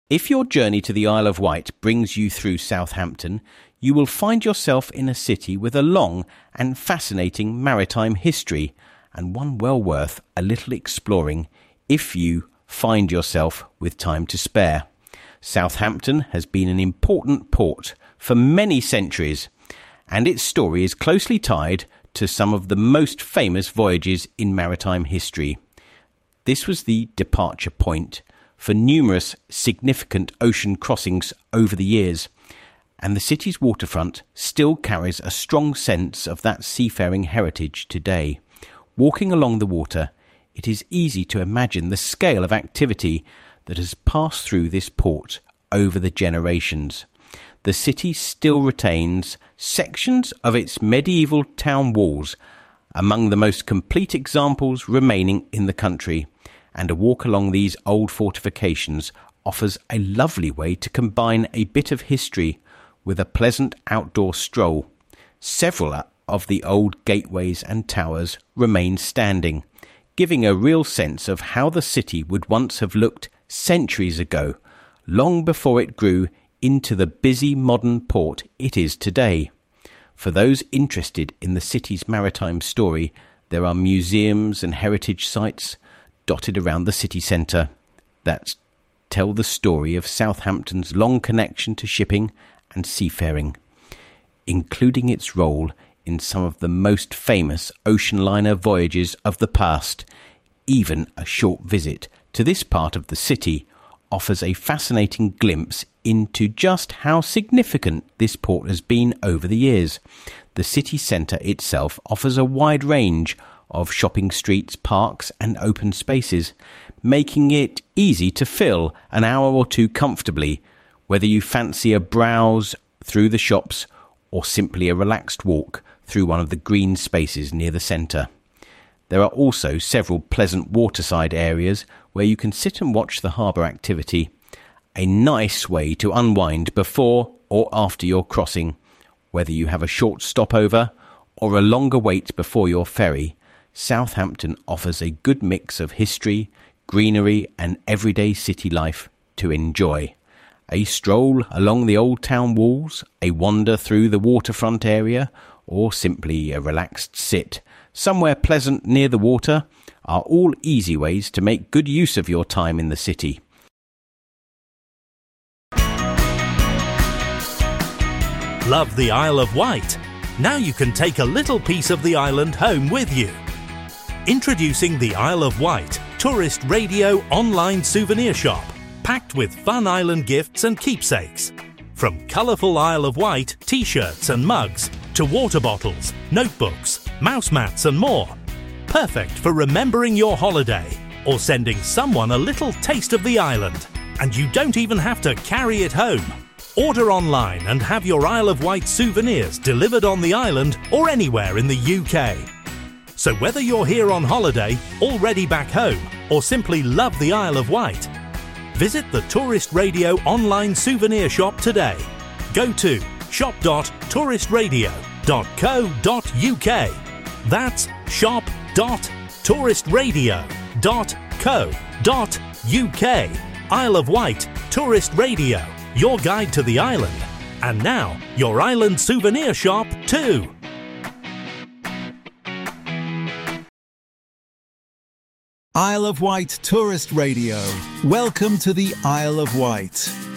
If your journey to the Isle of Wight brings you through Southampton, you will find yourself in a city with a long and fascinating maritime history, and one well worth a little exploring if you find yourself with time to spare. Southampton has been an important port for many centuries, and its story is closely tied to some of the most famous voyages in maritime history. This was the departure point for numerous significant ocean crossings over the years, and the city's waterfront still carries a strong sense of that seafaring heritage today. Walking along the water, it is easy to imagine the scale of activity that has passed through this port over the generations. The city still retains sections of its medieval town walls, among the most complete examples remaining in the country, and a walk along these old fortifications offers a lovely way to combine a bit of history with a pleasant outdoor stroll. Several of the old gateways and towers remain standing, giving a real sense of how the city would once have looked centuries ago, long before it grew into the busy modern port it is today. For those interested in the city's maritime story, there are museums and heritage sites dotted around the city centre that tell the story of Southampton's long connection to shipping and seafaring, including its role in some of the most famous ocean liner voyages of the past. Even a short visit to this part of the city offers a fascinating glimpse into just how significant this port has been over the years. The city centre itself offers a wide range of shopping streets, parks and open spaces, making it easy to fill an hour or two comfortably, whether you fancy a browse through the shops or simply a relaxed walk through one of the green spaces near the centre. There are also several pleasant waterside areas where you can sit and watch the harbour activity, a nice way to unwind before or after your crossing. Whether you have a short stopover or a longer wait before your ferry, Southampton offers a good mix of history, greenery and everyday city life to enjoy. A stroll along the old town walls, a wander through the waterfront area, or simply a relaxed sit somewhere pleasant near the water are all easy ways to make good use of your time in the city. Love the Isle of Wight? Now you can take a little piece of the island home with you. Introducing the Isle of Wight Tourist Radio online souvenir shop, packed with fun island gifts and keepsakes. From colourful Isle of Wight t-shirts and mugs to water bottles, notebooks, mouse mats and more. Perfect for remembering your holiday or sending someone a little taste of the island. And you don't even have to carry it home. Order online and have your Isle of Wight souvenirs delivered on the island or anywhere in the UK. So whether you're here on holiday, already back home, or simply love the Isle of Wight, visit the Tourist Radio online souvenir shop today. Go to shop.touristradio.co.uk. That's shop.touristradio.co.uk. Isle of Wight Tourist Radio, your guide to the island. And now, your island souvenir shop too. Isle of Wight Tourist Radio. Welcome to the Isle of Wight.